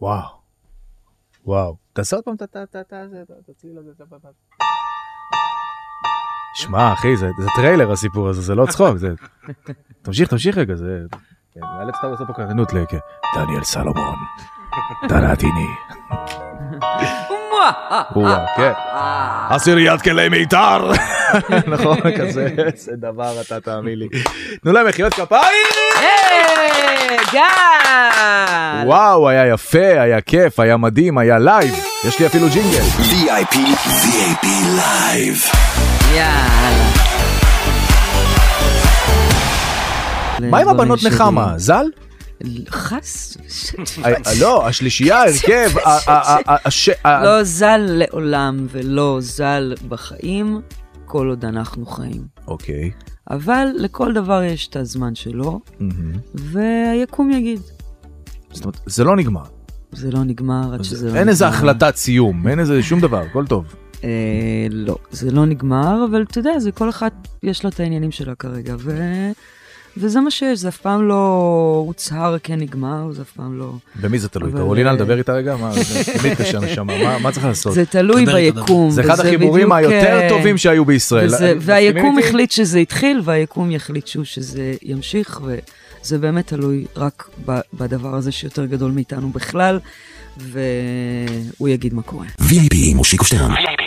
וואו. וואו. תעשה עוד פעם תצליל הזה. שמע, אחי, זה טריילר הסיפור הזה, זה לא צחוק. תמשיך רגע, זה... נאלץ אתה לעשות פה קרנות דניאל סלומון. דנתיני. וואו, כן. עשיריית כלי מיתר. נכון, כזה, זה דבר, אתה תאמין לי. תנו להם מחיאות כפיים! גל! וואו, היה יפה, היה כיף, היה מדהים, היה לייב. יש לי אפילו ג'ינגל. VIP לייב. יאללה. מה עם הבנות נחמה? זל? חס? לא, השלישייה, הרכב. לא זל לעולם ולא זל בחיים, כל עוד אנחנו חיים. אוקיי. אבל לכל דבר יש את הזמן שלו, והיקום יגיד. זאת אומרת, זה לא נגמר. זה לא נגמר עד שזה לא נגמר. אין איזה החלטת סיום, אין איזה שום דבר, הכל טוב. לא, זה לא נגמר, אבל אתה יודע, זה כל אחד יש לו את העניינים שלה כרגע, וזה מה שיש, זה אף פעם לא הוצהר כן נגמר, זה אף פעם לא... במי זה תלוי? קרולינה לדבר איתה רגע? תמיד קשה נשמה, מה צריך לעשות? זה תלוי ביקום. זה אחד החיבורים היותר טובים שהיו בישראל. והיקום החליט שזה התחיל, והיקום יחליט שזה ימשיך, וזה באמת תלוי רק בדבר הזה שיותר גדול מאיתנו בכלל, והוא יגיד מה קורה. VIP עם מושיקו שטרן.